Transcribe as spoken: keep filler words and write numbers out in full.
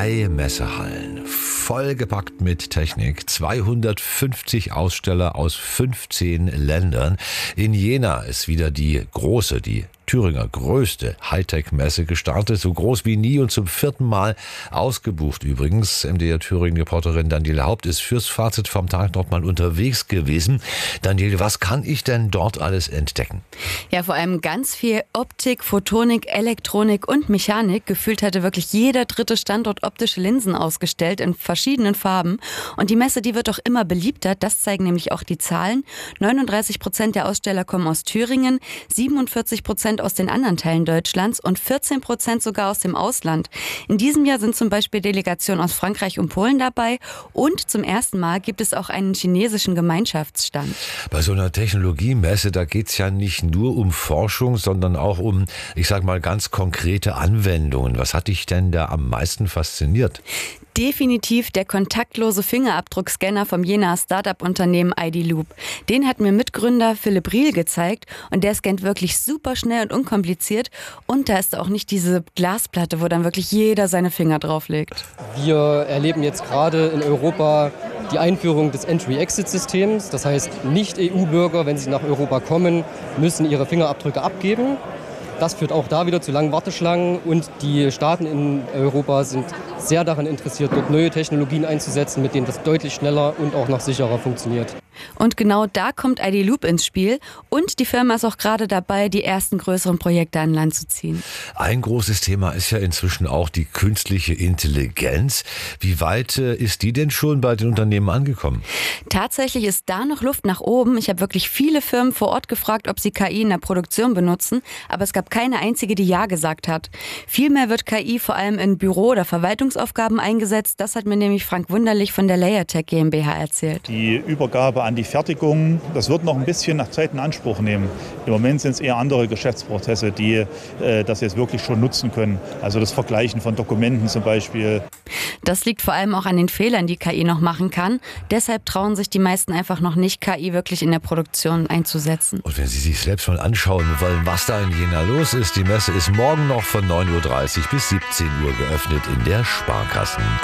Drei Messehallen, vollgepackt mit Technik, zweihundertfünfzig Aussteller aus fünfzehn Ländern. In Jena ist wieder die große, die Thüringer größte Hightech-Messe gestartet, so groß wie nie und zum vierten Mal ausgebucht übrigens. M D R Thüringen-Reporterin Daniele Haupt ist fürs Fazit vom Tag dort mal unterwegs gewesen. Daniele, was kann ich denn dort alles entdecken? Ja, vor allem ganz viel Optik, Photonik, Elektronik und Mechanik. Gefühlt hatte wirklich jeder dritte Standort optische Linsen ausgestellt in verschiedenen Farben. Und die Messe, die wird auch immer beliebter. Das zeigen nämlich auch die Zahlen. neununddreißig Prozent der Aussteller kommen aus Thüringen, siebenundvierzig Prozent aus den anderen Teilen Deutschlands und vierzehn Prozent sogar aus dem Ausland. In diesem Jahr sind zum Beispiel Delegationen aus Frankreich und Polen dabei und zum ersten Mal gibt es auch einen chinesischen Gemeinschaftsstand. Bei so einer Technologiemesse, da geht es ja nicht nur um Forschung, sondern auch um, ich sag mal, ganz konkrete Anwendungen. Was hat dich denn da am meisten fasziniert? Definitiv der kontaktlose Fingerabdruckscanner vom Jenaer Startup-Unternehmen I D Loop. Den hat mir Mitgründer Philipp Riel gezeigt und der scannt wirklich super schnell und unkompliziert und da ist auch nicht diese Glasplatte, wo dann wirklich jeder seine Finger drauflegt. Wir erleben jetzt gerade in Europa die Einführung des Entry-Exit-Systems. Das heißt, Nicht-E U-Bürger, wenn sie nach Europa kommen, müssen ihre Fingerabdrücke abgeben. Das führt auch da wieder zu langen Warteschlangen und die Staaten in Europa sind sehr daran interessiert, dort neue Technologien einzusetzen, mit denen das deutlich schneller und auch noch sicherer funktioniert. Und genau da kommt I D Loop ins Spiel und die Firma ist auch gerade dabei, die ersten größeren Projekte an Land zu ziehen. Ein großes Thema ist ja inzwischen auch die künstliche Intelligenz. Wie weit ist die denn schon bei den Unternehmen angekommen? Tatsächlich ist da noch Luft nach oben. Ich habe wirklich viele Firmen vor Ort gefragt, ob sie K I in der Produktion benutzen, aber es gab keine einzige, die Ja gesagt hat. Vielmehr wird K I vor allem in Büro- oder Verwaltungsaufgaben eingesetzt. Das hat mir nämlich Frank Wunderlich von der Layertech GmbH erzählt. Die Übergabe an die Fertigung, das wird noch ein bisschen nach Zeit in Anspruch nehmen. Im Moment sind es eher andere Geschäftsprozesse, die äh, das jetzt wirklich schon nutzen können. Also das Vergleichen von Dokumenten zum Beispiel. Das liegt vor allem auch an den Fehlern, die K I noch machen kann. Deshalb trauen sich die meisten einfach noch nicht, K I wirklich in der Produktion einzusetzen. Und wenn Sie sich selbst mal anschauen wollen, was da in Jena los ist, die Messe ist morgen noch von neun Uhr dreißig bis siebzehn Uhr geöffnet in der Sparkassen.